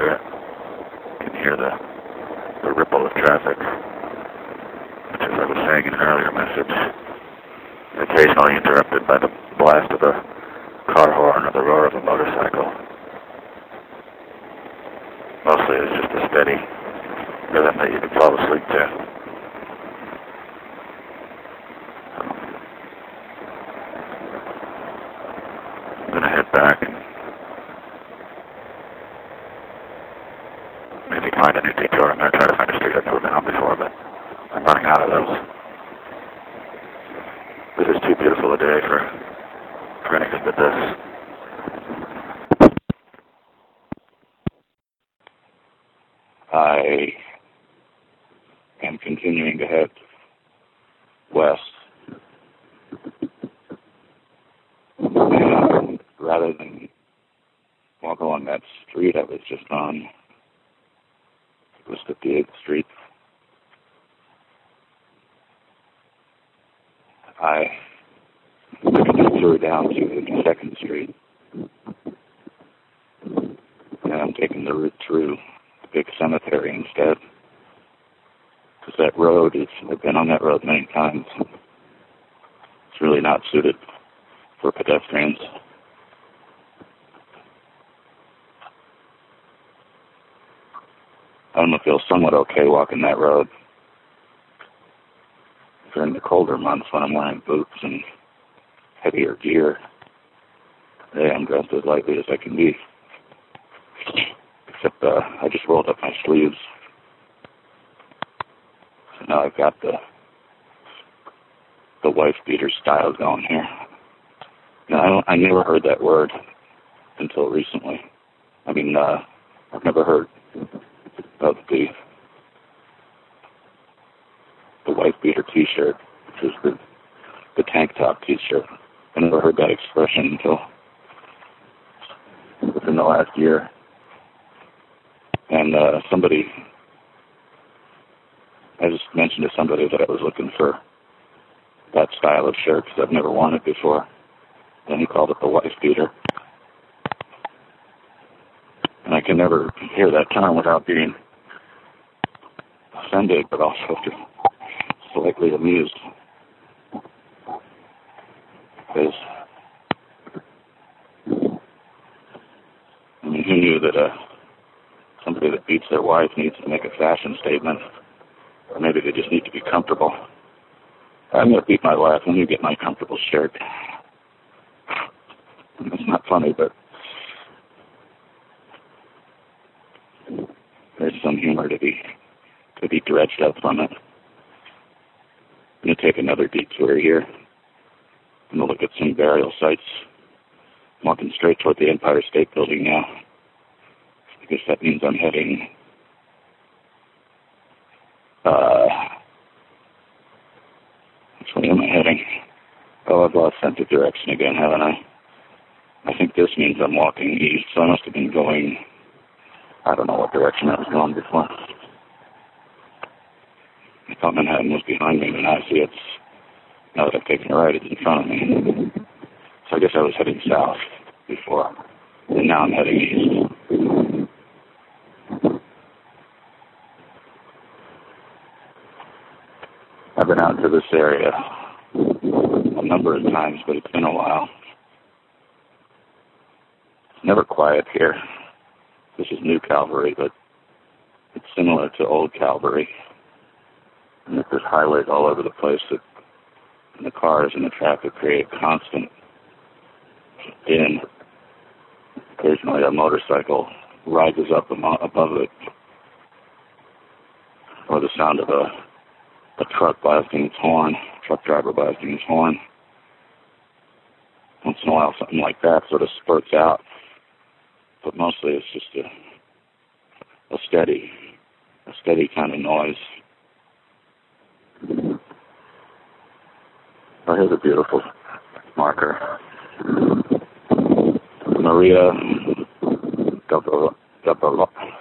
under it. You can hear the ripple of traffic, which, as I was saying in an earlier message, is occasionally interrupted by the blast of a car horn or the roar of a motorcycle. Mostly it's just a steady rhythm that you can fall asleep to. I'm going to head back and maybe find a new detour. I'm going to try to find a street I've never been on before, but I'm running out of those. This is too beautiful a day for anything but this. I am continuing to head west. And rather than walk along that street I was just on, it was 58th Street, I took a detour down to 52nd Street, and I'm taking the route through the big cemetery instead, because that road I've been on that road many times. It's really not suited for pedestrians. I'm going to feel somewhat okay walking that road during the colder months when I'm wearing boots and heavier gear. Today I'm dressed as lightly as I can be. Except I just rolled up my sleeves. So now I've got the wife beater style going here. Now, I never heard that word until recently. I mean, I've never heard of the wife beater t-shirt, which is the tank top t-shirt. I never heard that expression until within the last year. And I just mentioned to somebody that I was looking for that style of shirt because I've never worn it before. And he called it the wife beater. And I can never hear that term without being offended, but also slightly amused. Because, I mean, who knew that somebody that beats their wife needs to make a fashion statement, or maybe they just need to be comfortable. I'm going to beat my wife. Let me get my comfortable shirt. It's not funny, but there's some humor to be dredged up from it. I'm going to take another detour here. I'm going to look at some burial sites. I'm walking straight toward the Empire State Building now. I guess that means I'm heading which way am I heading? Oh, I've lost sense of direction again, haven't I? I think this means I'm walking east, so I must have been going, I don't know what direction I was going before. I thought Manhattan was behind me, but now I see now that I've taken a right, it's in front of me. So I guess I was heading south before, and now I'm heading east. I've been out to this area a number of times, but it's been a while. It's never quiet here. This is New Calvary, but it's similar to Old Calvary. And there's highways all over the place that the cars and the traffic create constant din. Occasionally a motorcycle rises up above it, or the sound of a truck blasting its horn, truck driver blasting his horn. Once in a while something like that sort of spurts out, but mostly it's just a steady kind of noise. Oh, here's a beautiful marker. Maria Gabriela.